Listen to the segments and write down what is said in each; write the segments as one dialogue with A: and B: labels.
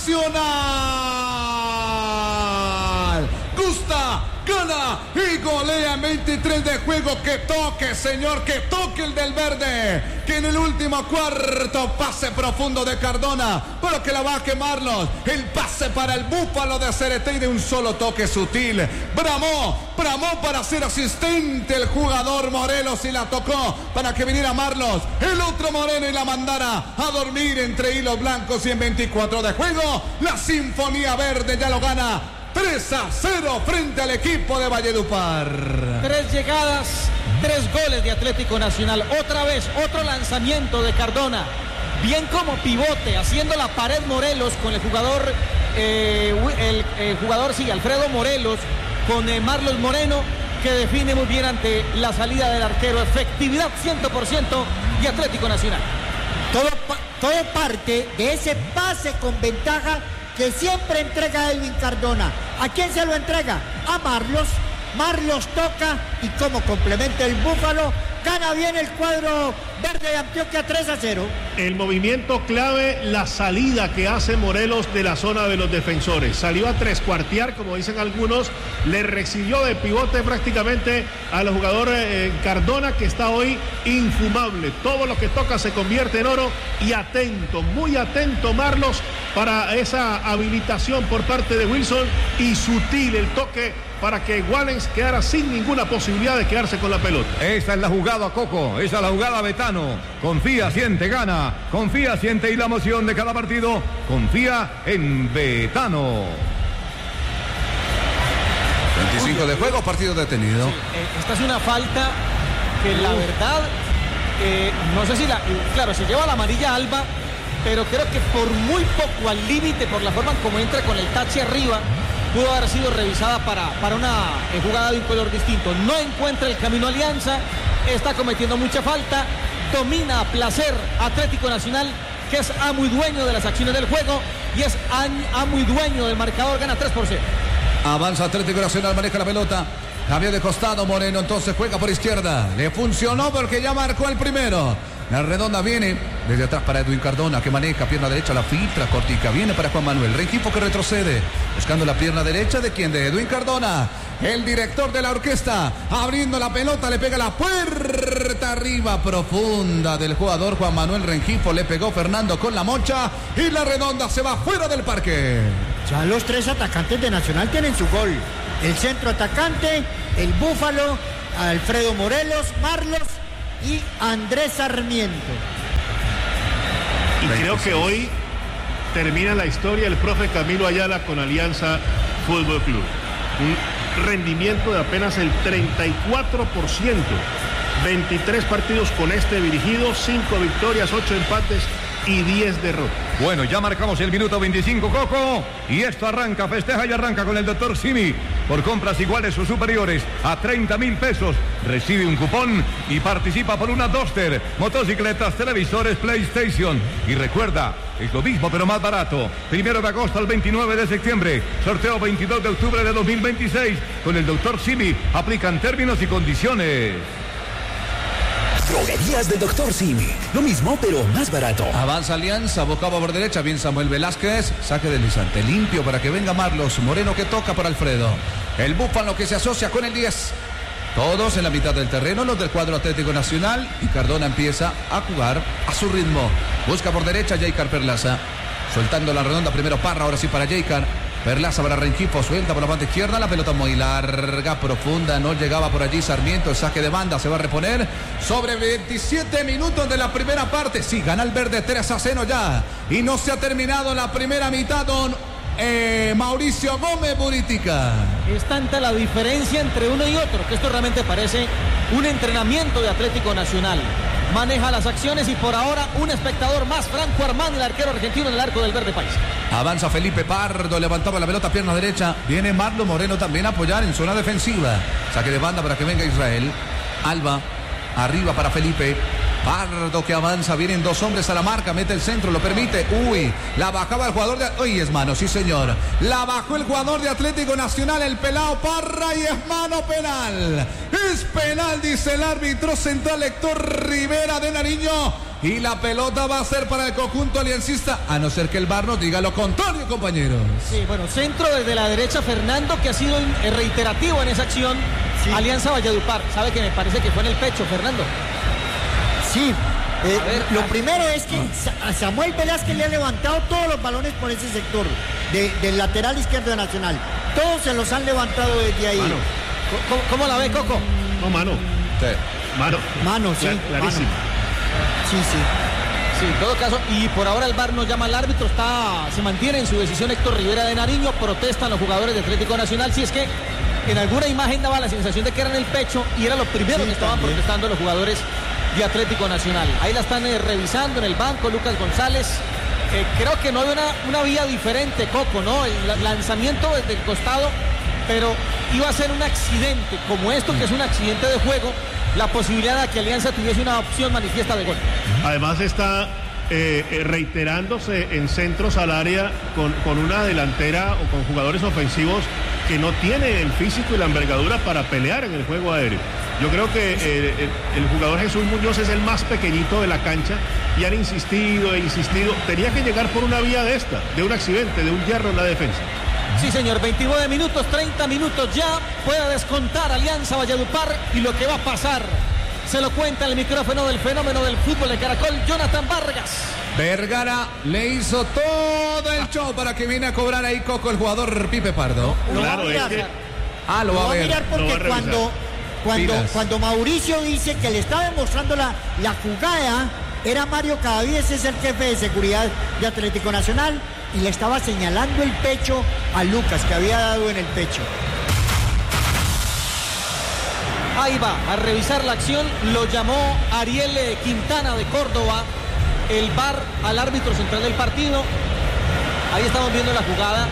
A: Nacional. Gusta, gana y golea en 23 de juego. Que toque, señor, que toque el del verde. Que en el último cuarto, pase profundo de Cardona, pero que la va a quemarlos. El pase para el Búfalo de Cereté y de un solo toque sutil. Bramó para ser asistente el jugador Morelos y la tocó para que viniera Marlos, el otro Moreno, y la mandara a dormir entre hilos blancos. Y en 24 de juego, la Sinfonía Verde ya lo gana 3-0 frente al equipo de Valledupar.
B: 3 llegadas, 3 goles de Atlético Nacional. Otra vez, otro lanzamiento de Cardona. Bien como pivote, haciendo la pared Morelos con el jugador, Alfredo Morelos, con Marlos Moreno, que define muy bien ante la salida del arquero. Efectividad 100% de Atlético Nacional.
C: Todo parte de ese pase con ventaja que siempre entrega Edwin Cardona. ¿A quién se lo entrega? A Marlos. Marlos toca y como complementa el Búfalo, gana bien el cuadro verde de Antioquia 3-0.
D: El movimiento clave, la salida que hace Morelos de la zona de los defensores. Salió a trescuartear, como dicen algunos, le recibió de pivote prácticamente al jugador Cardona, que está hoy infumable. Todo lo que toca se convierte en oro, y atento, muy atento Marlos para esa habilitación por parte de Wilson, y sutil el toque para que Wallens quedara sin ninguna posibilidad de quedarse con la pelota.
E: Esa es la jugada, Coco, esa es la jugada, Betano. Confía, siente, gana. Confía, siente, y la emoción de cada partido. Confía en Betano.
A: 25 de juego, partido detenido.
B: Sí, esta es una falta que la verdad, no sé si claro, se lleva la amarilla Alba, pero creo que por muy poco al límite, por la forma en como entra con el tache arriba, pudo haber sido revisada para una jugada de un color distinto. No encuentra el camino Alianza, está cometiendo mucha falta, domina a placer Atlético Nacional, que es amo y dueño de las acciones del juego, y es amo y dueño del marcador, gana 3-0.
A: Avanza Atlético Nacional, maneja la pelota, cambia de costado Moreno, entonces juega por izquierda, le funcionó porque ya marcó el primero. La redonda viene desde atrás para Edwin Cardona, que maneja pierna derecha, la filtra, cortica, viene para Juan Manuel Rengifo, que retrocede, buscando la pierna derecha de quien, de Edwin Cardona, el director de la orquesta, abriendo la pelota, le pega la puerta arriba profunda del jugador Juan Manuel Rengifo, le pegó Fernando con la mocha, y la redonda se va fuera del parque.
C: Ya los 3 atacantes de Nacional tienen su gol. El centro atacante, el Búfalo, Alfredo Morelos, Marlos y Andrés Sarmiento.
D: Y creo que hoy termina la historia el profe Camilo Ayala con Alianza Fútbol Club. Un rendimiento de apenas el 34%. 23 partidos con este dirigido, 5 victorias, 8 empates y 10 derrotas.
E: Bueno, ya marcamos el minuto 25, Coco, y esto arranca, festeja y arranca con el doctor Simi. Por compras iguales o superiores a 30,000 pesos, recibe un cupón y participa por una Duster, motocicletas, televisores, PlayStation. Y recuerda, es lo mismo pero más barato. 1 de agosto al 29 de septiembre, sorteo 22 de octubre de 2026. Con el doctor Simi aplican términos y condiciones.
F: Droguerías del Dr. Simi. Lo mismo, pero más barato.
A: Avanza Alianza, bocaba por derecha, bien Samuel Velázquez, saque deslizante, limpio para que venga Marlos Moreno, que toca para Alfredo. El Búfalo que se asocia con el 10. Todos en la mitad del terreno, los del cuadro Atlético Nacional, y Cardona empieza a jugar a su ritmo. Busca por derecha Jaycar Perlaza, soltando la redonda, primero Parra, ahora sí para Jaycar. Perlaza para Rengifo, suelta por la banda izquierda, la pelota muy larga, profunda, no llegaba por allí Sarmiento, el saque de banda, se va a reponer sobre 27 minutos de la primera parte. Sí, gana el verde 3-0 ya, y no se ha terminado la primera mitad, don Mauricio Gómez Buritica.
B: Es tanta la diferencia entre uno y otro, que esto realmente parece un entrenamiento de Atlético Nacional. Maneja las acciones y por ahora un espectador más, Franco Armán, el arquero argentino en el arco del verde país.
A: Avanza Felipe Pardo, levantaba la pelota, pierna derecha. Viene Marlos Moreno también a apoyar en zona defensiva. Saque de banda para que venga Israel. Alba, arriba para Felipe Pardo, que avanza, vienen 2 hombres a la marca, mete el centro, lo permite. Uy, la bajaba el jugador de... Uy, es mano, sí señor. La bajó el jugador de Atlético Nacional, el pelao Parra, y es mano penal. Es penal, dice el árbitro central Héctor Rivera de Nariño. y la pelota va a ser para el conjunto aliancista, a no ser que el VAR nos diga lo contrario, compañeros.
B: Sí, bueno, centro desde la derecha Fernando, que ha sido reiterativo en esa acción. Sí. Alianza Valledupar, sabe que me parece que fue en el pecho, Fernando.
C: Sí, lo primero es que a Samuel Velázquez le ha levantado todos los balones por ese sector del lateral izquierdo de Nacional. Todos se los han levantado desde ahí.
D: Mano.
B: ¿Cómo la ve, Coco?
D: No, mano.
A: Sí.
C: Mano, sí.
D: Clarísimo.
C: Sí.
B: Sí, en todo caso, y por ahora el VAR no llama al árbitro, se mantiene en su decisión Héctor Rivera de Nariño, protestan los jugadores de Atlético Nacional, si es que en alguna imagen daba la sensación de que era en el pecho y era lo primero que estaban protestando los jugadores de Atlético Nacional. Ahí la están revisando en el banco, Lucas González. Creo que no hay una vía diferente, Coco, ¿no? El lanzamiento desde el costado, pero iba a ser un accidente como esto, que es un accidente de juego, la posibilidad de que Alianza tuviese una opción manifiesta de gol.
D: Además está reiterándose en centros al área con una delantera o con jugadores ofensivos que no tienen el físico y la envergadura para pelear en el juego aéreo. Yo creo que el jugador Jesús Muñoz es el más pequeñito de la cancha y han insistido. Tenía que llegar por una vía de un accidente, de un hierro en la defensa.
B: Sí, señor, 29 minutos, 30 minutos ya. Puede descontar Alianza Valledupar y lo que va a pasar se lo cuenta el micrófono del fenómeno del fútbol de Caracol, Jonathan Vargas.
A: Vergara le hizo todo el show para que viene a cobrar ahí, Coco, el jugador Pipe Pardo.
D: Claro, es que...
A: lo va a ver.
C: mirar porque cuando Mauricio dice que le está demostrando la jugada, era Mario Cadavíes, es el jefe de seguridad de Atlético Nacional, y le estaba señalando el pecho a Lucas, que había dado en el pecho.
B: Ahí va, a revisar la acción, lo llamó Ariel Quintana de Córdoba, el VAR al árbitro central del partido. Ahí estamos viendo la jugada.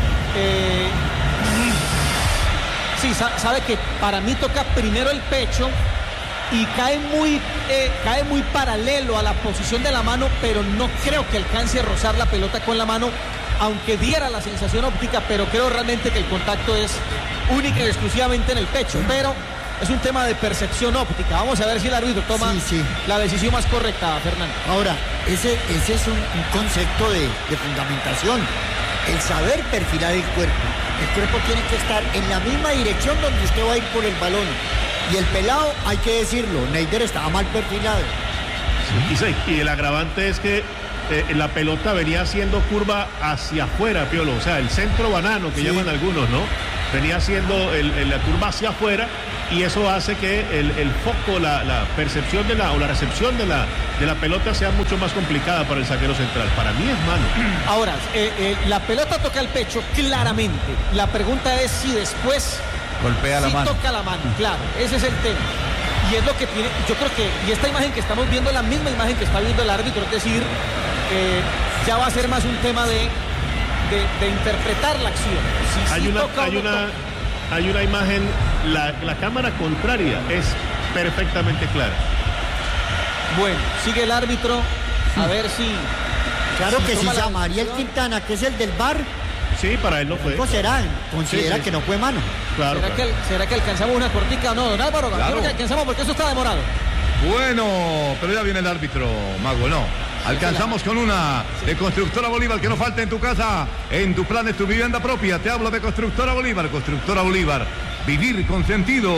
B: Sí, sabe que para mí toca primero el pecho y cae muy paralelo a la posición de la mano, pero no creo que alcance a rozar la pelota con la mano, aunque diera la sensación óptica, pero creo realmente que el contacto es única y exclusivamente en el pecho, pero es un tema de percepción óptica. Vamos a ver si el árbitro toma la decisión más correcta, Fernando.
C: Ahora, ese es un concepto de fundamentación, el saber perfilar el cuerpo. El cuerpo tiene que estar en la misma dirección donde usted va a ir por el balón. Y el pelado, hay que decirlo, Neider estaba mal perfilado.
D: Sí, y el agravante es que la pelota venía haciendo curva hacia afuera, Piolo. O sea, el centro banano que llaman algunos, ¿no? Venía haciendo la curva hacia afuera, y eso hace que el foco, la percepción o la recepción de la pelota sea mucho más complicada para el zaguero central. Para mí es mano.
B: Ahora, la pelota toca el pecho claramente. La pregunta es si después
A: golpea la mano.
B: Toca la mano, claro, ese es el tema. Y es lo que tiene, yo creo que, y esta imagen que estamos viendo es la misma imagen que está viendo el árbitro, es decir, ya va a ser más un tema de interpretar la acción.
D: Hay una imagen, la cámara contraria es perfectamente clara.
B: Bueno, sigue el árbitro, a ver si...
C: Claro que si llama Ariel Quintana, que es el del VAR.
D: Sí, para él no fue.
C: Considera que no fue mano.
D: Claro,
B: ¿Será que alcanzamos una cortica o no, don Álvaro?
E: Claro.
B: Creo que alcanzamos porque eso está demorado.
E: Bueno, pero ya viene el árbitro, Mago, ¿no? Alcanzamos con una de Constructora Bolívar, que no falta en tu casa, en tu plan de tu vivienda propia. Te hablo de Constructora Bolívar. Constructora Bolívar, vivir con sentido.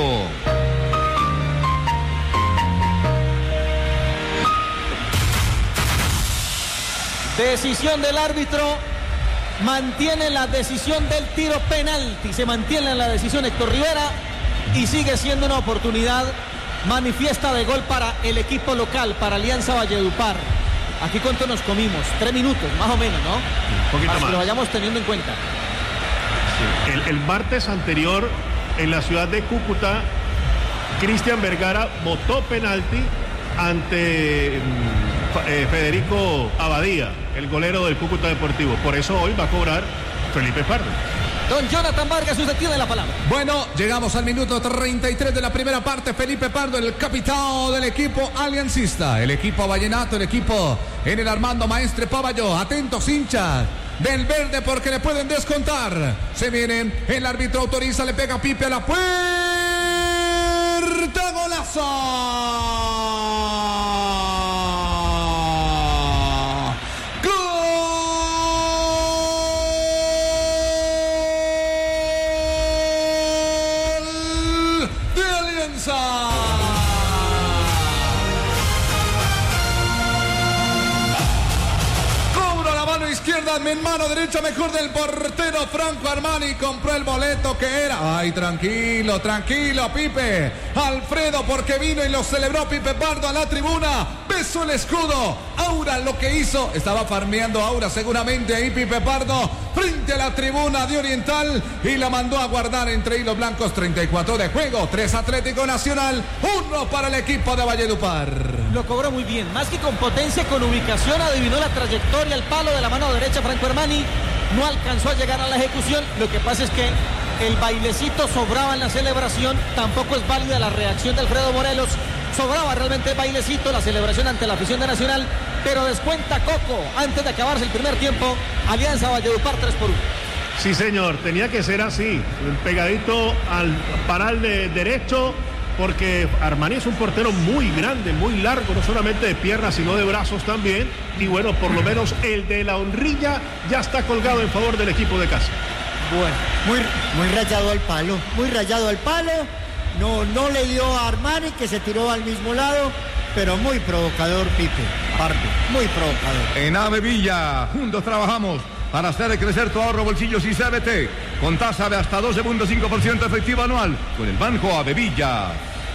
B: Decisión del árbitro, mantiene la decisión del tiro penalti, se mantiene en la decisión Héctor Rivera y sigue siendo una oportunidad manifiesta de gol para el equipo local, para Alianza Valledupar. Aquí cuánto nos comimos, 3 minutos más o menos, ¿no?
D: Un poquito
B: para
D: más.
B: que lo vayamos teniendo en cuenta.
D: Sí. El martes anterior, en la ciudad de Cúcuta, Cristian Vergara votó penalti ante Federico Abadía, el golero del Cúcuta Deportivo. Por eso hoy va a cobrar Felipe Pardo.
B: Don Jonathan Vargas, usted tiene la palabra.
A: Bueno, llegamos al minuto 33 de la primera parte. Felipe Pardo, el capitán del equipo aliancista, el equipo vallenato, el equipo en el Armando Maestre Pavayo. Atentos, hinchas del verde, porque le pueden descontar. Se viene, el árbitro autoriza, le pega Pipe a la puerta. ¡Golazo! Alianza. Izquierda, en mano derecha, mejor del portero Franco Armani, compró el boleto que era. Ay, tranquilo, Pipe. Alfredo, porque vino y lo celebró Pipe Pardo a la tribuna. Besó el escudo. Aura lo que hizo, estaba farmeando Aura seguramente ahí Pipe Pardo, frente a la tribuna de Oriental, y la mandó a guardar entre hilos blancos. 34 de juego, 3 Atlético Nacional, 1 para el equipo de Valledupar.
B: Lo cobró muy bien, más que con potencia, con ubicación, adivinó la trayectoria, el palo de la mano derecha Franco Armani, no alcanzó a llegar a la ejecución. Lo que pasa es que el bailecito sobraba en la celebración, tampoco es válida la reacción de Alfredo Morelos, sobraba realmente el bailecito, la celebración ante la afición de Nacional, pero descuenta Coco antes de acabarse el primer tiempo. Alianza Valledupar 3-1.
D: Sí, señor, tenía que ser así, pegadito al paral de derecho, porque Armani es un portero muy grande, muy largo, no solamente de piernas, sino de brazos también, y bueno, por lo menos el de la honrilla ya está colgado en favor del equipo de casa.
C: Bueno, muy rayado al palo, no le dio a Armani, que se tiró al mismo lado, pero muy provocador Pipe Pardo, muy provocador.
E: En Avevilla, juntos trabajamos para hacer crecer tu ahorro, bolsillos y CBT, con tasa de hasta 12.5% efectivo anual, con el Banco Avevilla.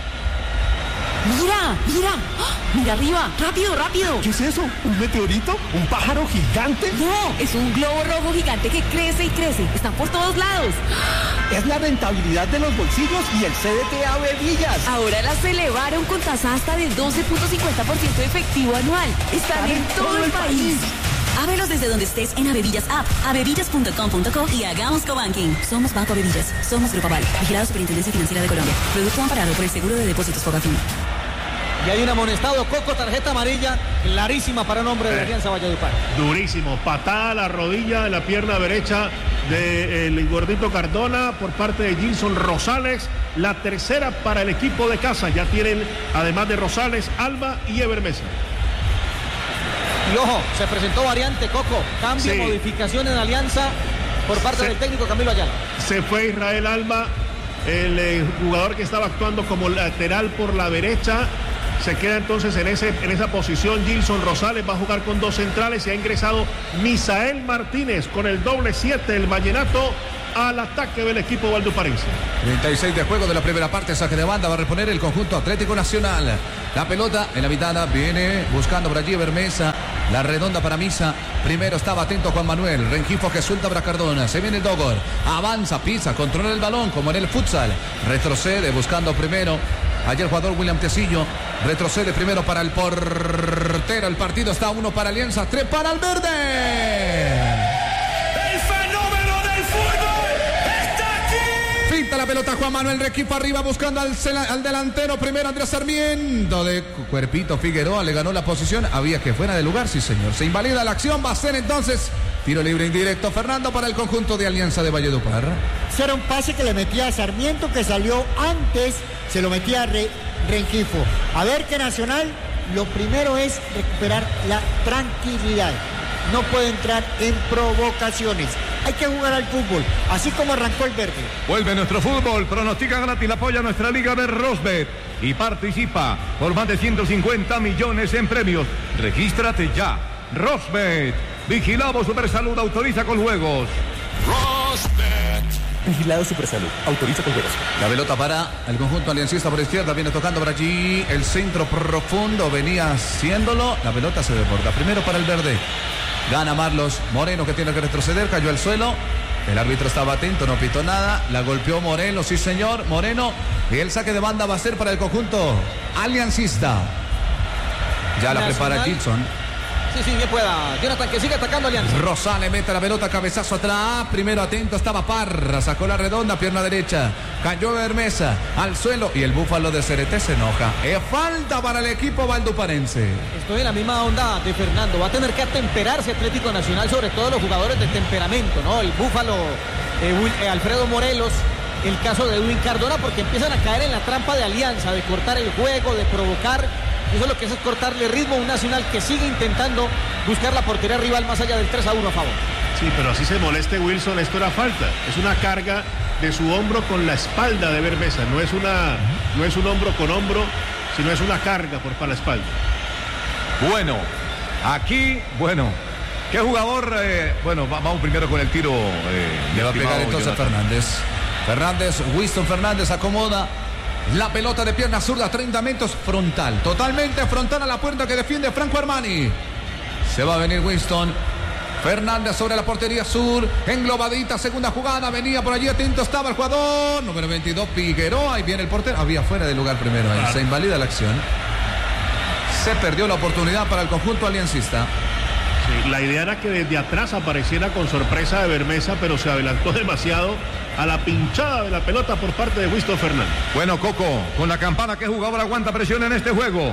G: Mira arriba, rápido.
H: ¿Qué es eso? ¿Un meteorito? ¿Un pájaro gigante?
G: No, es un globo rojo gigante que crece y crece, están por todos lados.
H: Es la rentabilidad de los bolsillos y el CDT Avevillas.
G: Ahora las elevaron con tasa hasta del 12.50% efectivo anual. Están en todo el país. Ábrelos desde donde estés en Avevillas App, avevillas.com.co y hagamos cobanking. Somos Banco Avevillas, somos Grupo Aval, vigilado Superintendencia Financiera de Colombia. Producto amparado por el Seguro de Depósitos Fogafín.
B: Y hay un amonestado, Coco, tarjeta amarilla, clarísima para un hombre de Alianza Valledupar.
D: Durísimo, patada a la rodilla de la pierna derecha del gordito Cardona por parte de Gilson Rosales. La tercera para el equipo de casa. Ya tienen, además de Rosales, Alba y Ever Mesa.
B: Y ojo, se presentó variante, Coco, cambio,
D: sí,
B: modificación en Alianza por parte del técnico Camilo Ayala.
D: Se fue Israel Alba, el jugador que estaba actuando como lateral por la derecha. Se queda entonces en esa posición Gilson Rosales, va a jugar con 2 centrales, y ha ingresado Misael Martínez con el doble 7, el vallenato, al ataque del equipo valduparense.
A: 36 de juego de la primera parte, saque de banda, va a reponer el conjunto Atlético Nacional. La pelota en la mitad, viene buscando por allí Bermesa, la redonda para Misa. Primero estaba atento Juan Manuel, Rengifo que suelta para Cardona, se viene Dogor, avanza, pisa, controla el balón como en el futsal, retrocede buscando primero. Ayer el jugador William Tecillo retrocede primero para el portero. El partido está 1 para Alianza, 3 para el verde.
I: El fenómeno del fútbol está aquí.
A: Pinta la pelota Juan Manuel, Requipo arriba buscando al delantero. Primero Andrés Sarmiento, de cuerpito Figueroa le ganó la posición. Había que fuera de lugar, sí señor. Se invalida la acción, va a ser entonces tiro libre indirecto, Fernando, para el conjunto de Alianza de Valledupar.
C: Era un pase que le metía a Sarmiento, que salió antes, se lo metía a Rengifo. A ver que Nacional, lo primero es recuperar la tranquilidad. No puede entrar en provocaciones. Hay que jugar al fútbol, así como arrancó el verde.
E: Vuelve nuestro fútbol, pronostica gratis, apoya nuestra liga de Rosbet y participa por más de 150 millones en premios. Regístrate ya. Rosbet, vigilado Supersalud, autoriza con juegos.
F: Rosbet. Vigilado Supersalud, autoriza con juegos.
A: La pelota para el conjunto aliancista por izquierda, viene tocando por allí el centro profundo, venía haciéndolo, la pelota se desborda. Primero para el verde, gana Marlos Moreno, que tiene que retroceder, cayó al suelo. El árbitro estaba atento, no pitó nada, la golpeó Moreno, sí señor, Moreno, y el saque de banda va a ser para el conjunto aliancista. Ya la prepara Gilson.
B: Sí, bien pueda. Jonathan, que sigue atacando Alianza.
A: Rosales mete la pelota, cabezazo atrás. Primero atento estaba Parra, sacó la redonda, pierna derecha. Cayó Bermesa al suelo y el búfalo de CRT se enoja. Es falta para el equipo valduparense.
B: Estoy en la misma onda de Fernando. Va a tener que atemperarse Atlético Nacional, sobre todo los jugadores de temperamento, ¿no? El búfalo Alfredo Morelos. El caso de Edwin Cardona, porque empiezan a caer en la trampa de Alianza, de cortar el juego, de provocar. Eso es lo que es cortarle ritmo a un Nacional que sigue intentando buscar la portería rival más allá del 3-1 a favor.
D: Sí, pero así se moleste Wilson, esto era falta. Es una carga de su hombro con la espalda de Bermesa. No es un hombro con hombro, sino es una carga para la espalda.
E: Bueno, aquí, ¿qué jugador? Vamos primero con el tiro.
A: Le va a pegar entonces Fernández. Winston Fernández acomoda la pelota de pierna zurda, 30 metros frontal. Totalmente frontal a la puerta que defiende Franco Armani. Se va a venir Winston Fernández sobre la portería sur, englobadita, segunda jugada, venía por allí, atento estaba el jugador, número 22, Figueroa, ahí viene el portero, había fuera de lugar primero, ahí se invalida la acción. Se perdió la oportunidad para el conjunto aliancista.
D: Sí, la idea era que desde atrás apareciera con sorpresa de Bermesa, pero se adelantó demasiado a la pinchada de la pelota por parte de Winston Fernández.
E: Bueno, Coco, con la campana, ¿qué jugador aguanta presión en este juego?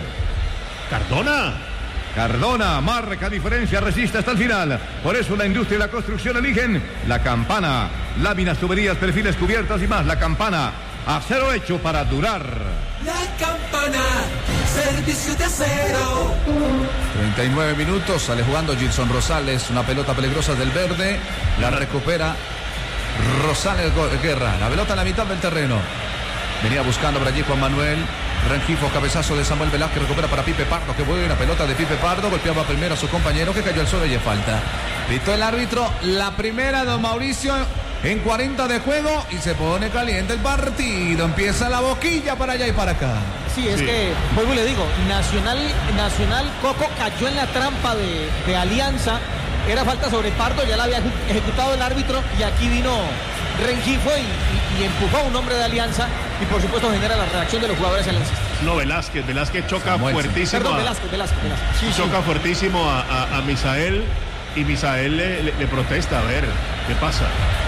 E: Cardona marca diferencia, resiste hasta el final. Por eso la industria y la construcción eligen la campana. Láminas, tuberías, perfiles, cubiertas y más. La campana, acero hecho para durar.
I: La campana, servicio de acero.
A: 39 minutos, sale jugando Gilson Rosales, una pelota peligrosa del verde. La recupera Rosales Guerra. La pelota en la mitad del terreno. Venía buscando por allí Juan Manuel Rengifo, cabezazo de Samuel Velázquez, recupera para Pipe Pardo, que buena pelota de Pipe Pardo, golpeaba primero a su compañero que cayó al suelo y es falta. Pitó el árbitro, la primera, don Mauricio, en 40 de juego y se pone caliente el partido, empieza la boquilla para allá y para acá.
B: Sí, es que, vuelvo y le digo, Nacional Coco cayó en la trampa de Alianza, era falta sobre Pardo, ya la había ejecutado el árbitro y aquí vino Rengifo y empujó a un hombre de Alianza y por supuesto genera la reacción de los jugadores aliancistas.
D: No, Velázquez choca Samuel, fuertísimo.
B: Perdón, Velázquez.
D: Sí, choca fuertísimo a Misael y Misael le protesta, a ver, ¿qué pasa?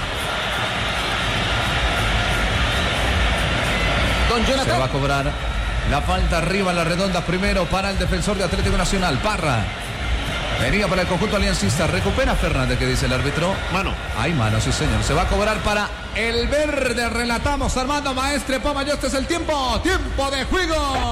B: Don Jonathan.
A: Se va a cobrar la falta arriba en la redonda primero para el defensor de Atlético Nacional, Parra. Venía para el conjunto aliancista, recupera Fernández, que dice el árbitro.
D: Mano.
A: Hay mano, sí señor. Se va a cobrar para el verde. Relatamos, Armando Maestre Pomayo, este es el tiempo de juego.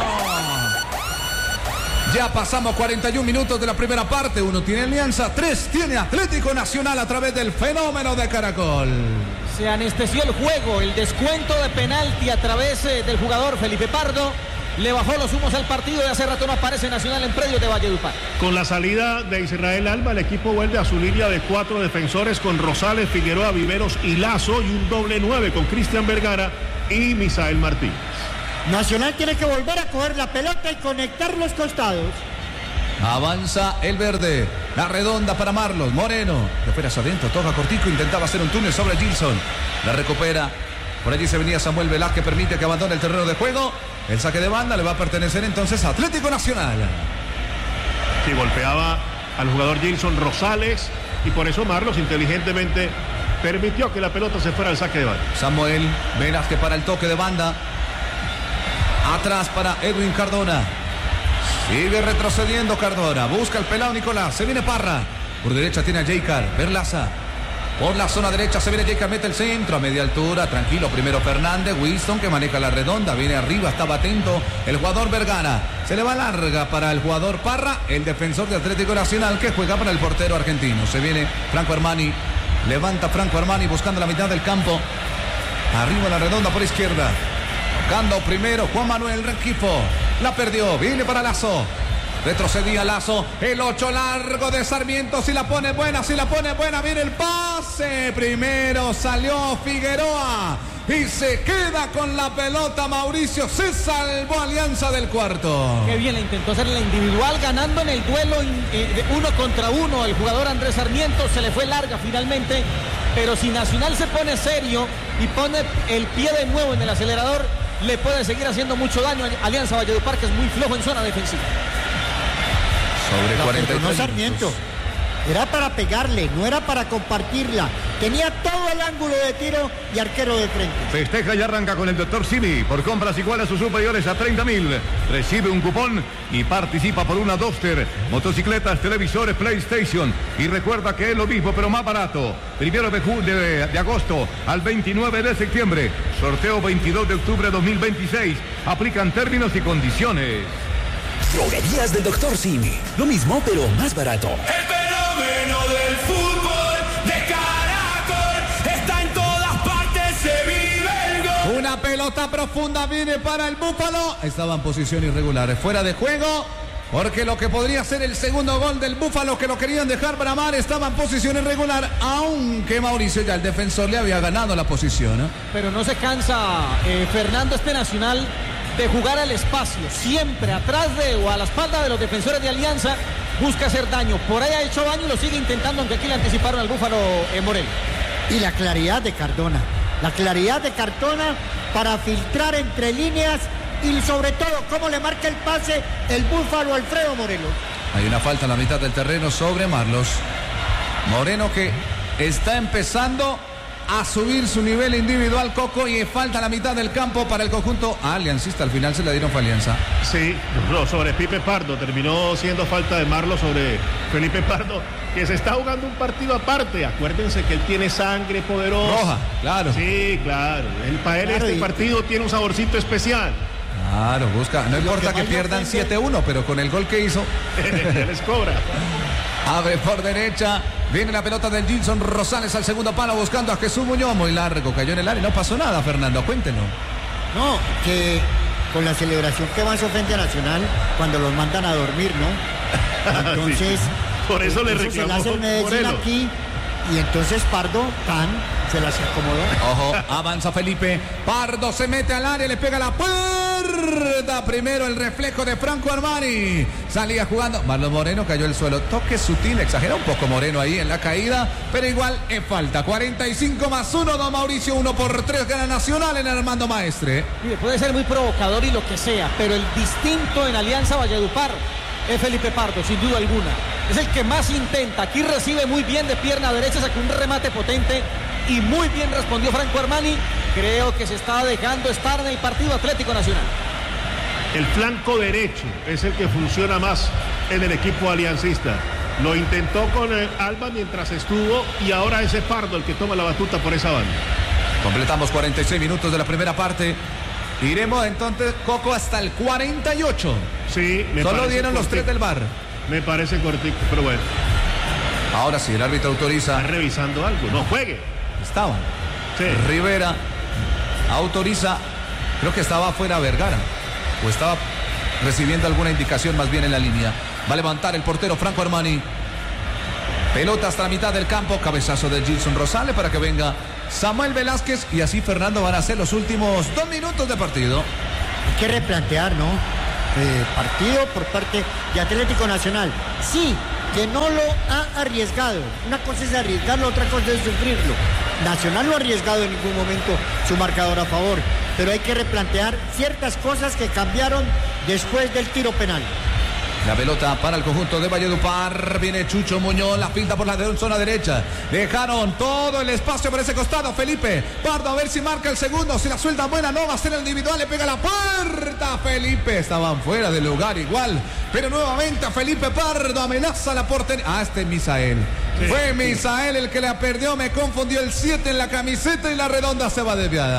A: Ya pasamos 41 minutos de la primera parte. 1 tiene Alianza, 3 tiene Atlético Nacional a través del fenómeno de Caracol.
B: Se anestesió el juego, el descuento de penalti a través del jugador Felipe Pardo. Le bajó los humos al partido y hace rato no aparece Nacional en predios de Valledupar.
D: Con la salida de Israel Alba, el equipo vuelve a su línea de 4 defensores con Rosales, Figueroa, Viveros y Lazo y un doble 9 con Cristian Vergara y Misael Martínez.
C: Nacional tiene que volver a coger la pelota y conectar los costados.
A: Avanza el verde, la redonda para Marlos, Moreno, de fuera hacia adentro, toca cortico, intentaba hacer un túnel sobre Gilson, la recupera, por allí se venía Samuel Velázquez, permite que abandone el terreno de juego, el saque de banda le va a pertenecer entonces a Atlético Nacional.
D: Sí, golpeaba al jugador Gilson Rosales y por eso Marlos inteligentemente permitió que la pelota se fuera al saque de banda.
A: Samuel Velázquez para el toque de banda, atrás para Edwin Cardona. Sigue retrocediendo Cardona, busca el pelado Nicolás, se viene Parra, por derecha tiene a Jaycar, Berlaza, por la zona derecha se viene Jaycar, mete el centro a media altura, tranquilo, primero Fernández, Winston que maneja la redonda, viene arriba, estaba atento el jugador Vergara, se le va larga para el jugador Parra, el defensor de Atlético Nacional que juega para el portero argentino, se viene Franco Armani, levanta Franco Armani buscando la mitad del campo, arriba la redonda por izquierda. Tocando primero Juan Manuel Rengifo. La perdió. Viene para Lazo. Retrocedía Lazo. El 8 largo de Sarmiento. Si la pone buena. Viene el pase. Primero salió Figueroa. Y se queda con la pelota Mauricio. Se salvó Alianza del cuarto.
B: Qué bien, le intentó hacer la individual ganando en el duelo de 1 contra 1. El jugador Andrés Sarmiento se le fue larga finalmente. Pero si Nacional se pone serio y pone el pie de nuevo en el acelerador, le puede seguir haciendo mucho daño a Alianza Valledupar, que es muy flojo en zona defensiva.
A: Sobre 43
C: no Sarmiento. Era para pegarle, no era para compartirla. Tenía todo el ángulo de tiro y arquero de frente.
E: Festeja y arranca con el Dr. Simi. Por compras iguales a sus superiores a 30.000. Recibe un cupón y participa por una Duster, motocicletas, televisores, PlayStation. Y recuerda que es lo mismo, pero más barato. 1 de agosto al 29 de septiembre. Sorteo 22 de octubre de 2026. Aplican términos y condiciones.
F: Droguerías del Dr. Simi. Lo mismo, pero más barato.
I: El fenómeno del fútbol de
A: pelota profunda viene para el Búfalo. Estaba en posición irregular, fuera de juego. Porque lo que podría ser el segundo gol del Búfalo, que lo querían dejar bramar, estaba en posición irregular, aunque Mauricio ya el defensor le había ganado la posición, ¿eh?
B: Pero no se cansa Fernando Nacional de jugar al espacio, siempre atrás de o a la espalda de los defensores de Alianza, busca hacer daño. Por ahí ha hecho daño y lo sigue intentando, aunque aquí le anticiparon al Búfalo Morel.
C: Y la claridad de Cardona para filtrar entre líneas. Y sobre todo, cómo le marca el pase el Búfalo Alfredo Morelos.
A: Hay una falta en la mitad del terreno sobre Marlos Moreno, que está empezando a subir su nivel individual, Coco, y falta la mitad del campo para el conjunto aliancista. Al final se le dieron fue Alianza.
D: Sí, sobre Pipe Pardo. Terminó siendo falta de Marlos sobre Felipe Pardo, que se está jugando un partido aparte. Acuérdense que él tiene sangre poderosa.
A: Roja, claro.
D: Sí, claro. Para él este partido tiene un saborcito especial.
A: Claro, busca, no importa que pierdan 7-1, pero con el gol que hizo
D: les cobra.
A: Abre por derecha, viene la pelota del Gilson Rosales al segundo palo buscando a Jesús Muñoz, muy largo, cayó en el área, no pasó nada. Fernando, cuéntenos.
C: No, que con la celebración que va a Frente Nacional cuando los mandan a dormir, ¿no? Entonces,
D: sí. Por eso le reclamó
C: Morelos aquí. Y entonces Pardo, se las acomodó.
A: Ojo, avanza Felipe. Pardo se mete al área, le pega la puerta. Primero el reflejo de Franco Armani. Salía jugando. Marlos Moreno cayó al suelo. Toque sutil, exagera un poco Moreno ahí en la caída, pero igual es falta. 45+1, don Mauricio, 1-3 gana Nacional en Armando Maestre.
B: Mire, puede ser muy provocador y lo que sea, pero el distinto en Alianza Valledupar es Felipe Pardo, sin duda alguna. Es el que más intenta. Aquí recibe muy bien de pierna derecha, sacó un remate potente y muy bien respondió Franco Armani. Creo que se está dejando estar en el partido Atlético Nacional.
D: El flanco derecho es el que funciona más en el equipo aliancista. Lo intentó con Alba mientras estuvo y ahora es Pardo el que toma la batuta por esa banda.
A: Completamos 46 minutos de la primera parte. Iremos entonces, Coco, hasta el 48.
D: Sí,
A: solo dieron los 3 del VAR.
D: Me parece cortico, pero bueno.
A: Ahora sí, el árbitro autoriza.
D: Está revisando algo, no juegue.
A: Estaba.
D: Sí.
A: Rivera autoriza, creo que estaba afuera Vergara, o estaba recibiendo alguna indicación más bien en la línea. Va a levantar el portero Franco Armani. Pelota hasta la mitad del campo, cabezazo de Gilson Rosales para que venga Samuel Velázquez, y así Fernando van a ser los últimos 2 minutos de partido.
C: Hay que replantear, ¿no? Partido por parte de Atlético Nacional. Sí, que no lo ha arriesgado. Una cosa es arriesgarlo, otra cosa es sufrirlo. Nacional no ha arriesgado en ningún momento su marcador a favor, pero hay que replantear ciertas cosas que cambiaron después del tiro penal.
A: La pelota para el conjunto de Valledupar. Viene Chucho Muñoz, la pinta por la zona derecha. Dejaron todo el espacio por ese costado. Felipe Pardo, a ver si marca el segundo. Si la suelta buena, no va a ser el individual. Le pega la puerta. Felipe, estaban fuera del lugar igual. Pero nuevamente Felipe Pardo amenaza la portería. Este es Misael. Sí. Fue Misael el que la perdió. Me confundió el 7 en la camiseta y la redonda se va desviada.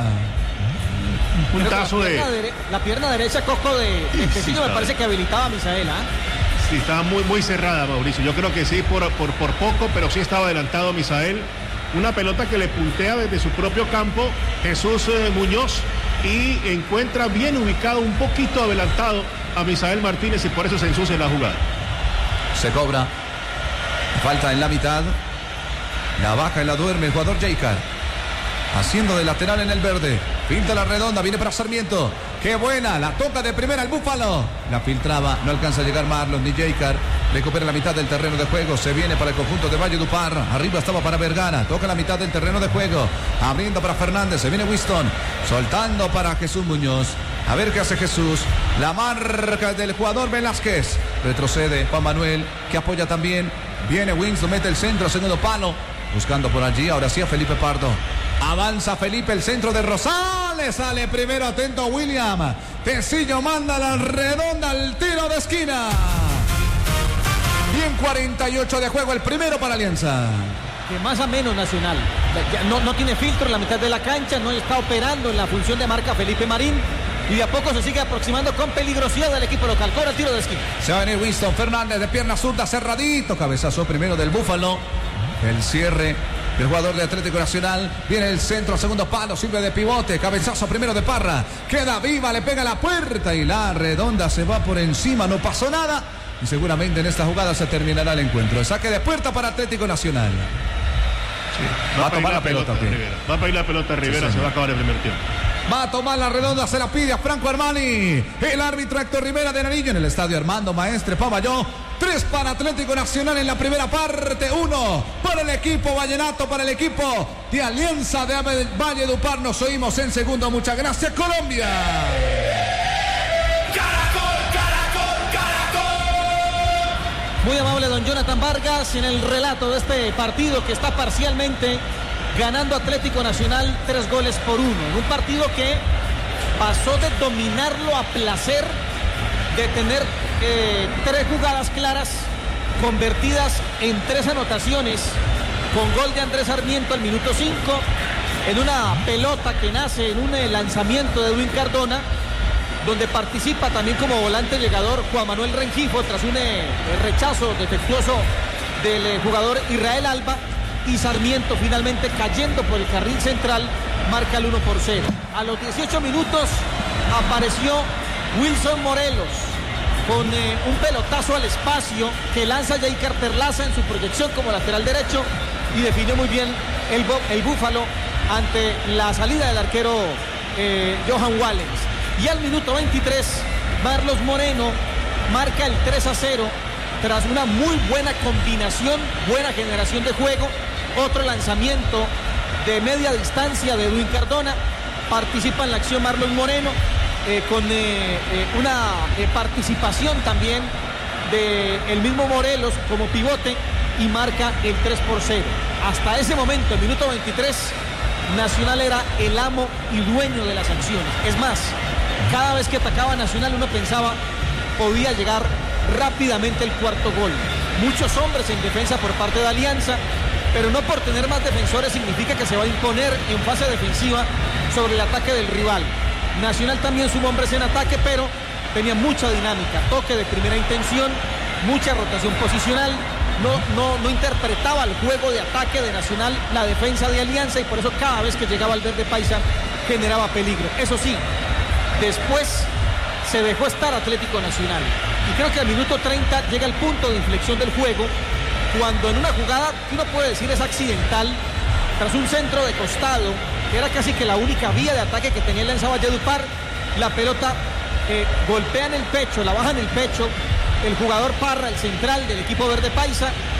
D: Un puntazo
B: la pierna derecha, Coco, de Tecillo, me parece que habilitaba a Misael, ¿ah?
D: Sí, estaba muy cerrada, Mauricio. Yo creo que sí, por poco, pero sí estaba adelantado Misael. Una pelota que le puntea desde su propio campo Jesús Muñoz y encuentra bien ubicado, un poquito adelantado a Misael Martínez, y por eso se ensucia la jugada.
A: Se cobra. Falta en la mitad. La baja y la duerme el jugador Jaicar. Haciendo de lateral en el verde. Pinta la redonda, viene para Sarmiento. Qué buena, la toca de primera el Búfalo. La filtraba, no alcanza a llegar Marlon ni Jaicar. Recupera la mitad del terreno de juego. Se viene para el conjunto de Valledupar. Arriba estaba para Vergara. Toca la mitad del terreno de juego. Abriendo para Fernández. Se viene Winston. Soltando para Jesús Muñoz. A ver qué hace Jesús. La marca del jugador Velázquez. Retrocede Juan Manuel, que apoya también. Viene Winston, mete el centro, segundo palo. Buscando por allí, ahora sí a Felipe Pardo. Avanza Felipe, el centro de Rosales. Sale primero, atento William. Tecillo manda la redonda al tiro de esquina. Bien, 48 de juego, el primero para Alianza.
B: De más a menos Nacional. No tiene filtro en la mitad de la cancha, no está operando en la función de marca Felipe Marín. Y de a poco se sigue aproximando con peligrosidad del equipo local. Cobra el tiro de esquina.
A: Se va a venir Winston Fernández de pierna zurda, cerradito. Cabezazo primero del Búfalo. El cierre El jugador de Atlético Nacional. Viene el centro, segundo palo, sirve de pivote. Cabezazo primero de Parra. Queda viva, le pega a la puerta y la redonda se va por encima. No pasó nada. Y seguramente en esta jugada se terminará el encuentro. Saque de puerta para Atlético Nacional.
D: Sí, va a tomar la pelota Rivera. Va a pedir la pelota Rivera,
A: Sí,
D: se va a acabar el primer tiempo.
A: Va a tomar la redonda, se la pide a Franco Armani. El árbitro Héctor Rivera de Nariño en el estadio Armando Maestre Pavalló. 3 para Atlético Nacional en la primera parte. 1 para el equipo vallenato, para el equipo de Alianza de Valledupar. Nos oímos en segundo. Muchas gracias, Colombia.
B: Muy amable don Jonathan Vargas en el relato de este partido que está parcialmente ganando Atlético Nacional 3-1. En un partido que pasó de dominarlo a placer, de tener 3 jugadas claras convertidas en 3 anotaciones, con gol de Andrés Sarmiento al minuto 5, en una pelota que nace en un lanzamiento de Edwin Cardona, donde participa también como volante llegador Juan Manuel Rengifo tras un rechazo defectuoso del jugador Israel Alba, y Sarmiento finalmente cayendo por el carril central marca el 1-0. A los 18 minutos apareció Wilson Morelos con un pelotazo al espacio que lanza Jaiker Perlaza en su proyección como lateral derecho y definió muy bien el Búfalo ante la salida del arquero Johan Wallens. Y al minuto 23, Marlos Moreno marca el 3-0 tras una muy buena combinación, buena generación de juego. Otro lanzamiento de media distancia de Edwin Cardona. Participa en la acción Marlos Moreno con una participación también del mismo Morelos como pivote y marca el 3-0. Hasta ese momento, el minuto 23, Nacional era el amo y dueño de las acciones. Es más, cada vez que atacaba Nacional uno pensaba podía llegar rápidamente el cuarto gol. Muchos hombres en defensa por parte de Alianza, pero no por tener más defensores significa que se va a imponer en fase defensiva sobre el ataque del rival. Nacional también sumó hombres en ataque, pero tenía mucha dinámica, toque de primera intención, mucha rotación posicional. No interpretaba el juego de ataque de Nacional la defensa de Alianza, y por eso cada vez que llegaba al verde paisa generaba peligro. Eso sí, después se dejó estar Atlético Nacional, y creo que al minuto 30 llega el punto de inflexión del juego, cuando en una jugada que uno puede decir es accidental, tras un centro de costado, que era casi que la única vía de ataque que tenía el Alianza Valledupar, la pelota golpea en el pecho, la baja en el pecho el jugador Parra, el central del equipo verde paisa,